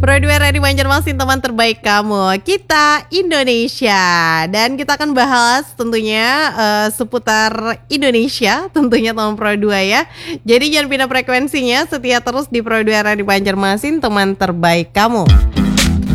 Pro 2 Radio Banjarmasin, teman terbaik kamu. Kita Indonesia. Dan kita akan bahas tentunya seputar Indonesia, tentunya teman Pro 2 ya. Jadi jangan pindah frekuensinya, setia terus di Pro 2 Radio Banjarmasin, teman terbaik kamu.